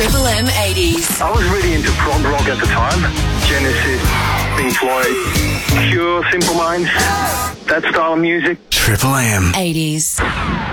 Triple M 80s. I was really into prog rock at the time. Genesis, Pink Floyd, Cure, Simple Minds, that style of music. Triple M 80s.